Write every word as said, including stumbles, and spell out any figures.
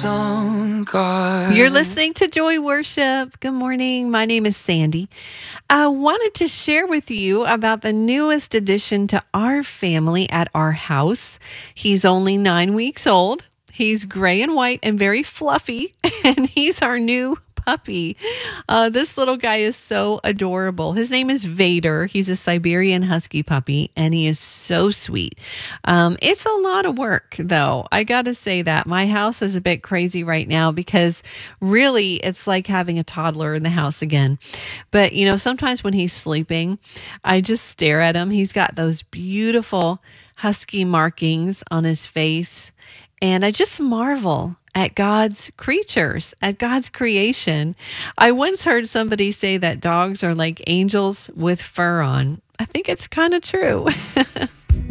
on guard. You're listening to Joy Worship. Good morning. My name is Sandy. I wanted to share with you about the newest addition to our family at our house. He's only nine weeks old. He's gray and white and very fluffy, and he's our new puppy. Uh, this little guy is so adorable. His name is Vader. He's a Siberian Husky puppy, and he is so sweet. Um, it's a lot of work, though. I got to say that. My house is a bit crazy right now because really it's like having a toddler in the house again. But, you know, sometimes when he's sleeping, I just stare at him. He's got those beautiful husky markings on his face, and I just marvel at God's creatures, at God's creation. I once heard somebody say that dogs are like angels with fur on. I think it's kind of true.